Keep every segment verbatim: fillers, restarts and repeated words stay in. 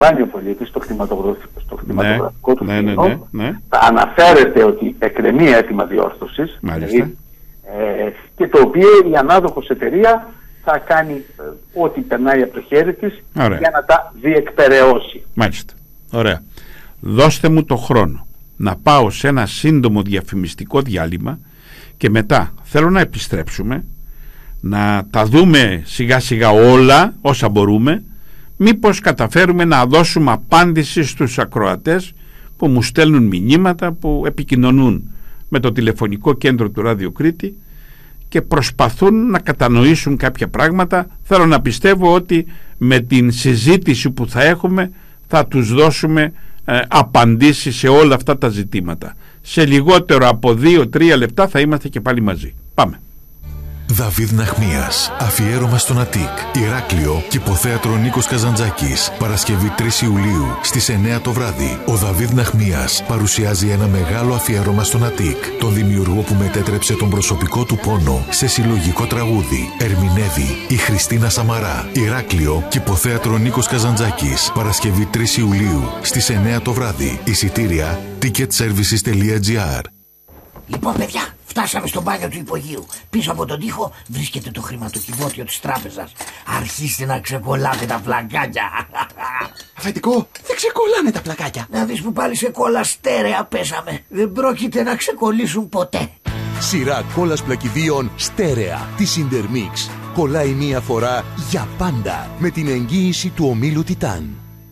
λαμβάνει ο πολίτης στο κτηματογραφικό, στο κτηματογραφικό ναι, του ναι, κείμενο, ναι, ναι, ναι. θα αναφέρεται ότι εκκρεμεί αίτημα διόρθωσης, δηλαδή, ε, και το οποίο η ανάδοχος εταιρεία θα κάνει ε, ό,τι περνάει από το χέρι της. Ωραία. Για να τα διεκπεραιώσει. Μάλιστα. Ωραία. Δώστε μου το χρόνο να πάω σε ένα σύντομο διαφημιστικό διάλειμμα και μετά θέλω να επιστρέψουμε, να τα δούμε σιγά σιγά όλα όσα μπορούμε, μήπως καταφέρουμε να δώσουμε απάντηση στους ακροατές που μου στέλνουν μηνύματα, που επικοινωνούν με το τηλεφωνικό κέντρο του Ράδιο Κρήτη και προσπαθούν να κατανοήσουν κάποια πράγματα. Θέλω να πιστεύω ότι με την συζήτηση που θα έχουμε θα τους δώσουμε ε, απαντήσεις σε όλα αυτά τα ζητήματα. Σε λιγότερο από δύο τρία λεπτά θα είμαστε και πάλι μαζί. Πάμε. Δαβίδ Ναχμίας, αφιέρωμα στον Αττικ, Ηράκλειο και υποθέατρο Νίκος Καζαντζάκης. Παρασκευή τρεις Ιουλίου στις εννιά το βράδυ. Ο Δαβίδ Ναχμίας παρουσιάζει ένα μεγάλο αφιέρωμα στον Αττικ, τον δημιουργό που μετέτρεψε τον προσωπικό του πόνο σε συλλογικό τραγούδι. Ερμηνεύει η Χριστίνα Σαμαρά. Ηράκλειο και υποθέατρο Νίκος Καζαντζάκης. Παρασκευή τρεις Ιουλίου στις εννιά το βράδυ. Εισιτήρια ticket services τελεία gr. Λοιπόν, παιδιά, φτάσαμε στο μπάνιο του υπογείου. Πίσω από τον τοίχο βρίσκεται το χρηματοκιβώτιο της τράπεζας. Αρχίστε να ξεκολλάτε τα πλακάκια. Αφεντικό, δεν ξεκολλάνε τα πλακάκια. Να δεις που πάλι σε κόλλα στέρεα πέσαμε. Δεν πρόκειται να ξεκολλήσουν ποτέ. Σειρά κόλλας πλακιδίων στέρεα της Intermix. Κολλάει μία φορά για πάντα με την εγγύηση του ομίλου Τιτάν.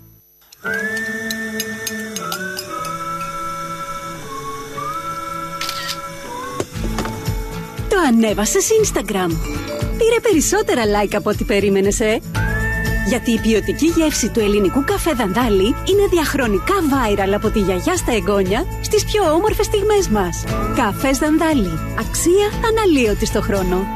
Το ανέβασες Instagram. Πήρε περισσότερα like από ό,τι περίμενες, ε? Γιατί η ποιοτική γεύση του ελληνικού καφέ Δανδάλη είναι διαχρονικά viral από τη γιαγιά στα εγγόνια στις πιο όμορφες στιγμές μας. Καφές Δανδάλη. Αξία αναλύωτη στο χρόνο.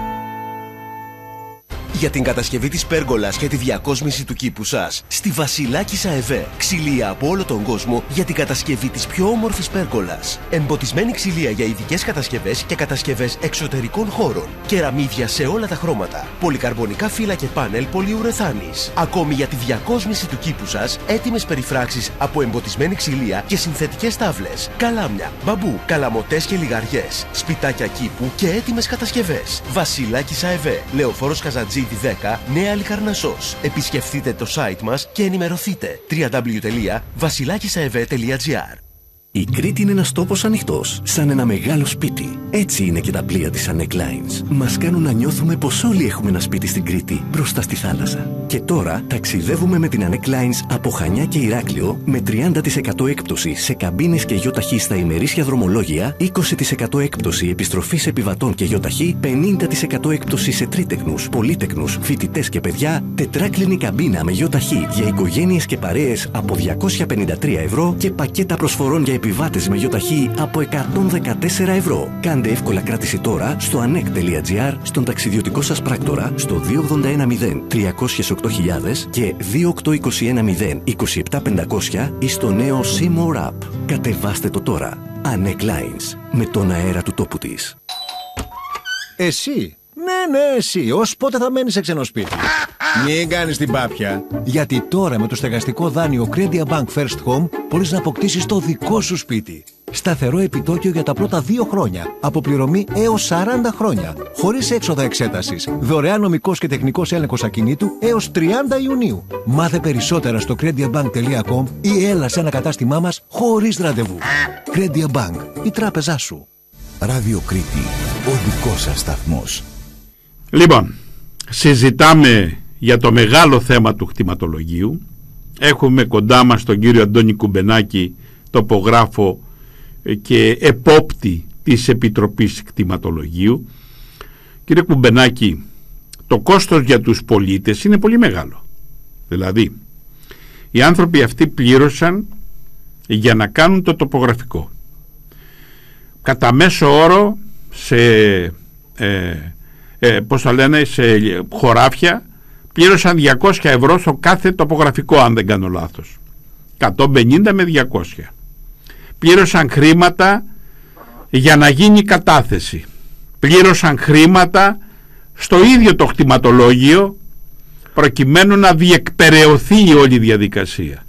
Για την κατασκευή της πέργολας και τη διακόσμηση του κήπου σας, στη Βασιλάκη ΑΕΒ. Ξυλία από όλο τον κόσμο για την κατασκευή της πιο όμορφης πέργολας. Εμποτισμένη ξυλία για ειδικές κατασκευές και κατασκευές εξωτερικών χώρων. Κεραμίδια σε όλα τα χρώματα. Πολυκαρμπονικά φύλλα και πάνελ πολυουρεθάνης. Ακόμη για τη διακόσμηση του κήπου σας, έτοιμες περιφράξεις από εμποτισμένη ξυλία και συνθετικές τάβλες. Καλάμια, μπαμπού, καλαμοτές και λιγαριές. Σπιτάκια κήπου και έτοιμες κατασκευές. Βασιλάκη ΑΕΒ. Λεωφόρος Καζαντζίδη δέκα, Νέα Λικαρνασσός. Επισκεφτείτε το site μας και ενημερωθείτε. double-u double-u double-u τελεία βασιλάκισαεβ τελεία gr. Η Κρήτη είναι ένας τόπος ανοιχτός, σαν ένα μεγάλο σπίτι. Έτσι είναι και τα πλοία της Anek Lines. Μας κάνουν να νιώθουμε πως όλοι έχουμε ένα σπίτι στην Κρήτη, μπροστά στη θάλασσα. Και τώρα ταξιδεύουμε με την Anek Lines από Χανιά και Ηράκλειο με τριάντα τοις εκατό έκπτωση σε καμπίνες και γιοταχή στα ημερήσια δρομολόγια, είκοσι τοις εκατό έκπτωση επιστροφής επιβατών και γιοταχή, πενήντα τοις εκατό έκπτωση σε τρίτεκνους, πολύτεκνους, φοιτητές και παιδιά, τετράκλινη καμπίνα με γιοταχή για οικογένειες και παρέες από διακόσια πενήντα τρία ευρώ και πακέτα προσφορών για επιβάτες με γιοταχή από εκατόν δεκατέσσερα ευρώ. Κάντε εύκολα κράτηση τώρα στο anek τελεία gr, στον ταξιδιωτικό σας πράκτορα, στο δύο ογδόντα ένα μηδέν τριακόσια οκτώ χιλιάδες και δύο οκτώ είκοσι ένα μηδέν είκοσι επτά πεντακόσια ή στο νέο Seymour App. Κατεβάστε το τώρα. Anek Lines, με τον αέρα του τόπου της. Εσύ, ναι, ναι, εσύ, ως πότε θα μένεις σε ξένο σπίτι? Μην κάνεις την πάπια. Γιατί τώρα με το στεγαστικό δάνειο Credit Bank First Home μπορείς να αποκτήσεις το δικό σου σπίτι. Σταθερό επιτόκιο για τα πρώτα δύο χρόνια. Αποπληρωμή έως σαράντα χρόνια. Χωρίς έξοδα εξέτασης. Δωρεάν νομικός και τεχνικός έλεγχος ακινήτου έως τριάντα Ιουνίου. Μάθε περισσότερα στο crediabank τελεία com ή έλα σε ένα κατάστημά μας χωρίς ραντεβού. Credit Bank, η τράπεζά σου. Ράδιο Κρήτη, ο δικός σας σταθμός. Λοιπόν, συζητάμε για το μεγάλο θέμα του κτηματολογίου. Έχουμε κοντά μας τον κύριο Αντώνη Κουμπενάκη, τοπογράφο και επόπτη της Επιτροπής Κτηματολογίου. Κύριε Κουμπενάκη, το κόστος για τους πολίτες είναι πολύ μεγάλο. Δηλαδή, οι άνθρωποι αυτοί πλήρωσαν για να κάνουν το τοπογραφικό. Κατά μέσο όρο σε ε, ε, πώς θα λένε, σε χωράφια πλήρωσαν διακόσια ευρώ στο κάθε τοπογραφικό, αν δεν κάνω λάθος. εκατόν πενήντα με διακόσια. Πλήρωσαν χρήματα για να γίνει κατάθεση. Πλήρωσαν χρήματα στο ίδιο το κτηματολόγιο προκειμένου να διεκπεραιωθεί η όλη διαδικασία.